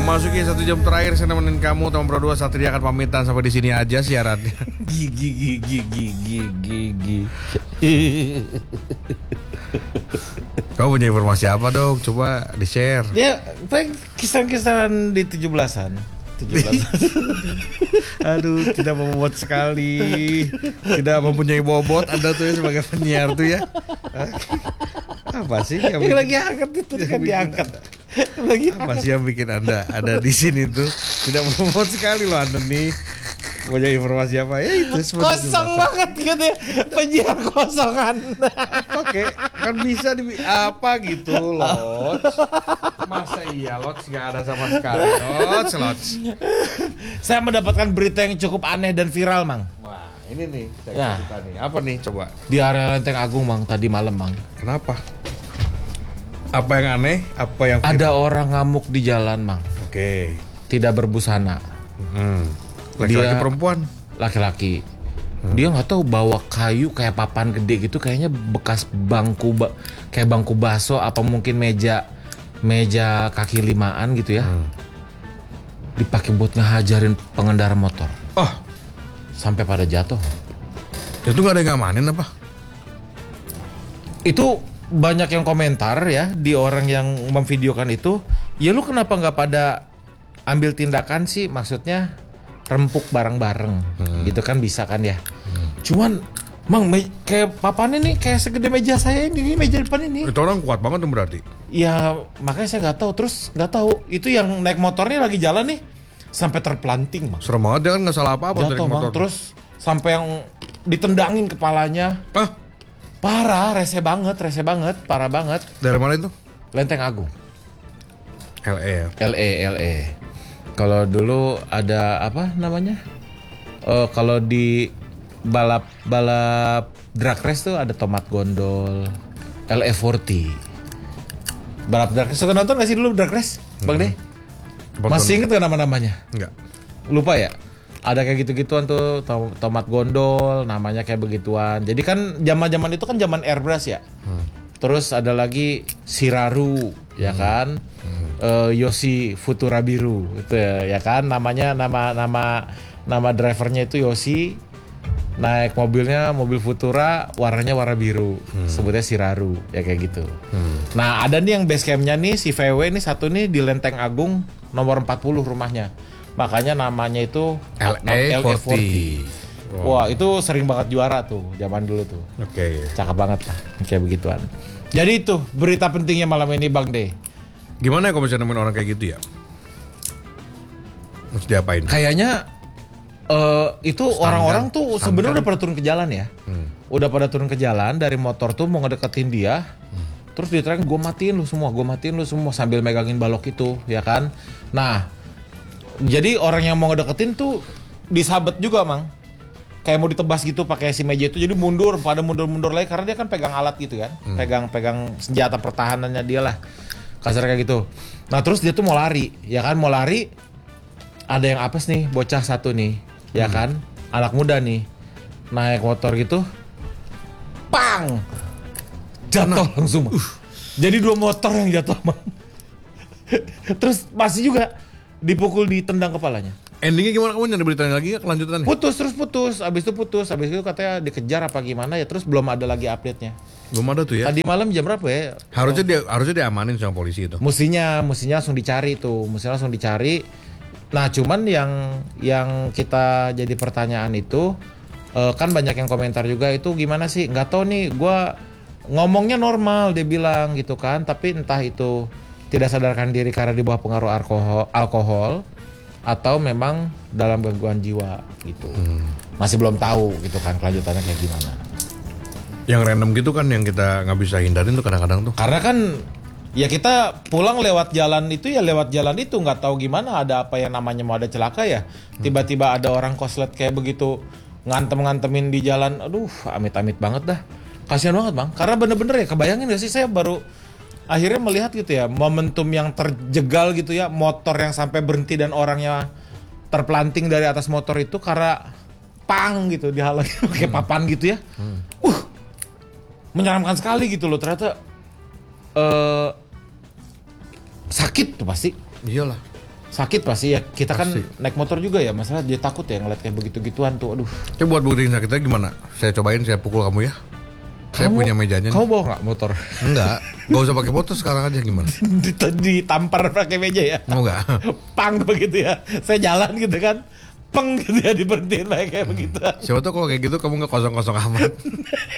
memasuki 1 jam terakhir saya nemenin kamu. Teman berdua Satria akan pamitan sampai di sini aja siarannya. Gigi. Kau punya informasi apa dong? Coba di-share. Ya, kisah-kisahan di 17-an. Aduh, tidak membuat sekali. Tidak mempunyai bobot Anda tuh ya sebagai penyiar tuh ya. Apa sih yang lagi angkat itu kan diangkat. Lagi apa sih yang bikin Anda ada di sini tuh? Tidak membuat sekali loh Anda nih. Punya informasi apa? Ya itu kosong banget gitu ya. Penyiar kosongan. Oke, kan bisa apa gitu loh. Masa iya Lots nggak ada sama sekali Lots. Saya mendapatkan berita yang cukup aneh dan viral, Mang. Wah, ini nih saya cerita nih. Apa nih coba? Di area Lenteng Agung, Mang, tadi malam, Mang. Kenapa? Apa yang aneh? Apa yang viral? Ada orang ngamuk di jalan, Mang. Oke. Tidak berbusana. Laki-laki Dia perempuan? Laki-laki. Dia nggak tahu bawa kayu kayak papan gede gitu, kayaknya bekas bangku kayak bangku baso apa mungkin meja kaki limaan gitu ya. Dipakai buat ngehajarin pengendara motor. Oh, sampai pada jatuh. itu nggak ada yang ngamanin apa? Itu banyak yang komentar ya di orang yang memvideokan itu. Ya lu kenapa nggak pada ambil tindakan sih? Maksudnya rempuk bareng-bareng gitu kan bisa kan ya. Cuman Mang, kayak papan ini kayak segede meja saya ini meja depan ini. Itu orang kuat banget tuh berarti. Ya makanya saya nggak tahu. Terus nggak tahu itu yang naik motornya lagi jalan nih sampai terpelanting, Mang. Serem banget, dia kan nggak salah apa-apa jatuh, dari motor. Mang. Terus sampai yang ditendangin kepalanya. Parah, rese banget, parah banget. Dari mana itu? Lenteng Agung. LE. Kalau dulu ada apa namanya? Kalau di balap drag race tuh ada tomat gondol, LE40. Balap drag race, suka nonton gak sih dulu drag race, Bang Deh? Masih inget gak nama-namanya? Enggak. Lupa ya? Ada kayak gitu-gituan tuh, tomat gondol, namanya kayak begituan. Jadi kan zaman-zaman itu kan zaman airbrush ya. Terus ada lagi Siraru, ya kan? Yoshi Futura Biru, itu ya kan? Namanya nama drivernya itu Yoshi. Naik mobilnya mobil Futura, warnanya warna biru, sebutnya Siraru, ya kayak gitu. Nah ada nih yang base campnya nih si VW nih satu nih di Lenteng Agung nomor 40 rumahnya. Makanya namanya itu LE40. Wah itu sering banget juara tuh zaman dulu tuh. Oke. Cakep banget lah kayak begituan. Jadi itu berita pentingnya malam ini Bang De. Gimana ya kalau bisa nemuin orang kayak gitu ya? Mesti diapain? Kayaknya itu Standar. orang-orang tuh sebenarnya udah pada turun ke jalan ya. Udah pada turun ke jalan dari motor tuh mau ngedeketin dia. Terus dia teriak, gue matiin lu semua sambil megangin balok itu, ya kan. Nah jadi orang yang mau ngedeketin tuh disabet juga, Mang. Kayak mau ditebas gitu pakai si meja itu. Jadi mundur lagi karena dia kan pegang alat gitu kan. Pegang senjata pertahanannya dia lah. Kasar kayak gitu. Nah terus dia tuh mau lari, ya kan, mau lari. Ada yang apes nih, bocah satu nih, ya kan, anak muda nih, naik motor gitu, pang, jatuh langsung. Jadi 2 motor yang jatuh, Mang. Terus masih juga dipukul, ditendang kepalanya. Endingnya gimana, kamu nyari beritanya lagi ya kelanjutannya? Putus. Abis itu katanya dikejar apa gimana ya, terus belum ada lagi update-nya. Belum ada tuh ya? Tadi malam jam berapa ya? Harusnya diamanin sama polisi itu. Mestinya langsung dicari tuh, Nah cuman yang kita jadi pertanyaan itu kan banyak yang komentar juga itu gimana sih, nggak tahu nih, gue ngomongnya normal dia bilang gitu kan, tapi entah itu tidak sadarkan diri karena di bawah pengaruh alkohol atau memang dalam gangguan jiwa gitu. Masih belum tahu gitu kan kelanjutannya kayak gimana. Yang random gitu kan yang kita nggak bisa hindarin tuh kadang-kadang tuh. Karena kan ya kita pulang lewat jalan itu nggak tahu gimana ada apa yang namanya mau ada celaka ya. Tiba-tiba ada orang koslet kayak begitu ngantem-ngantemin di jalan. Aduh, amit-amit banget dah. Kasihan banget, Bang. Karena bener-bener ya, kebayangin gak sih, saya baru akhirnya melihat gitu ya momentum yang terjegal gitu ya, motor yang sampai berhenti dan orangnya terpelanting dari atas motor itu karena pang gitu dihalangi pakai papan gitu ya. Menyeramkan sekali gitu loh ternyata. Sakit tuh pasti. Iyalah. Sakit pasti ya. Kita kan Pasti. naik motor juga ya, masalah dia takut ya ngeliat kayak begitu-gituan tuh. Aduh. Coba buat buktiin sakitnya gimana? Saya cobain, saya pukul kamu ya. Saya punya mejanya. Kamu bawa nggak motor? Enggak, gak usah pakai motor sekarang aja gimana? Ditampar pakai meja ya. Mau nggak? Pang begitu ya. Saya jalan gitu kan. Peng gitu ya, diberhentiin kayak begitu. Siapa tuh kalau kayak gitu kamu nggak kosong-kosong amat.